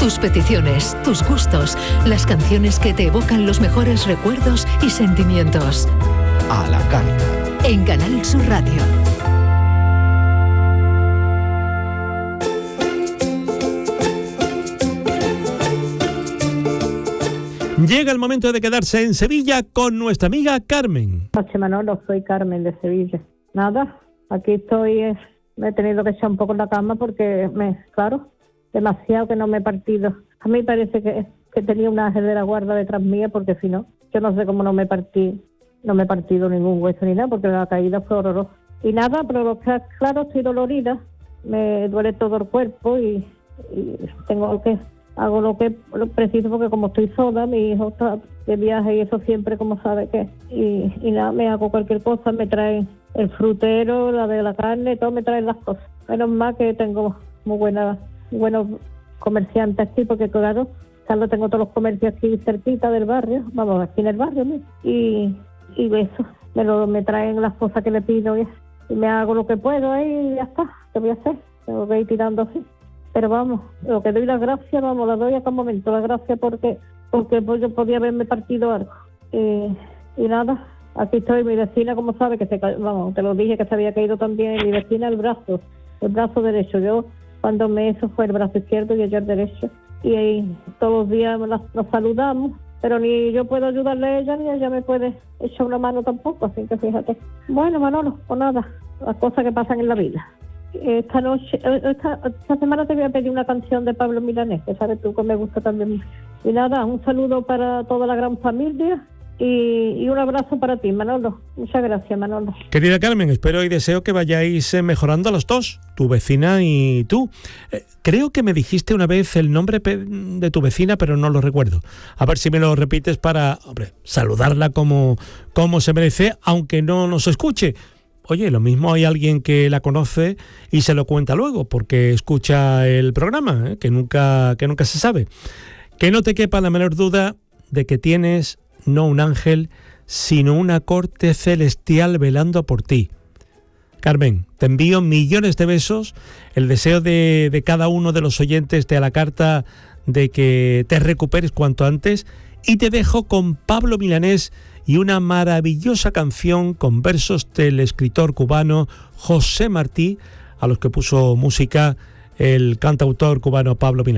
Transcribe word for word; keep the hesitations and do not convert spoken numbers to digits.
tus peticiones, tus gustos, las canciones que te evocan los mejores recuerdos y sentimientos. A la carta. En Canal Sur Radio. Llega el momento de quedarse en Sevilla con nuestra amiga Carmen. Noche Manolo, soy Carmen de Sevilla. Nada, aquí estoy, eh, me he tenido que echar un poco en la cama porque, me, claro, demasiado que no me he partido. A mí parece que, que tenía un ángel de la guarda detrás mía, porque si no, yo no sé cómo no me partí, no me he partido ningún hueso ni nada, porque la caída fue horrorosa. Y nada, pero claro, estoy dolorida, me duele todo el cuerpo y, y tengo que... Hago lo que lo preciso porque como estoy sola, mi hijo está de viaje y eso siempre, como sabe que. Y, y nada, me hago cualquier cosa, me traen el frutero, la de la carne, todo me traen las cosas. Menos mal que tengo muy buenas, buenos comerciantes aquí, porque claro, Carlos, tengo todos los comercios aquí cerquita del barrio, vamos, aquí en el barrio mismo. Y, y eso, me, lo, me traen las cosas que le pido y, y me hago lo que puedo ahí y ya está. ¿Qué voy a hacer? Tengo que ir tirando así. Pero vamos, lo que doy las gracias, vamos, las doy a cada momento, las gracias porque porque pues yo podía haberme partido algo. Eh, y nada, aquí estoy, mi vecina, como sabe, que se cayó, vamos, te lo dije que se había caído también, mi vecina el brazo, el brazo derecho. Yo, cuando me eso fue el brazo izquierdo y yo el derecho. Y ahí todos los días nos, nos saludamos, pero ni yo puedo ayudarle a ella, ni ella me puede echar una mano tampoco, así que fíjate. Bueno, Manolo, pues nada, las cosas que pasan en la vida. Esta noche, esta, esta semana te voy a pedir una canción de Pablo Milanés, que sabes tú que me gusta también. Y nada, un saludo para toda la gran familia y, y un abrazo para ti, Manolo. Muchas gracias, Manolo. Querida Carmen, espero y deseo que vayáis mejorando los dos, tu vecina y tú. Eh, creo que me dijiste una vez el nombre de tu vecina, pero no lo recuerdo. A ver si me lo repites para, hombre, saludarla como, como se merece, aunque no nos escuche. Oye, lo mismo hay alguien que la conoce y se lo cuenta luego, porque escucha el programa, ¿eh? que nunca, que nunca se sabe. Que no te quepa la menor duda de que tienes no un ángel, sino una corte celestial velando por ti. Carmen, te envío millones de besos, el deseo de, de cada uno de los oyentes de A la Carta de que te recuperes cuanto antes, y te dejo con Pablo Milanés y una maravillosa canción con versos del escritor cubano José Martí, a los que puso música el cantautor cubano Pablo Milanés.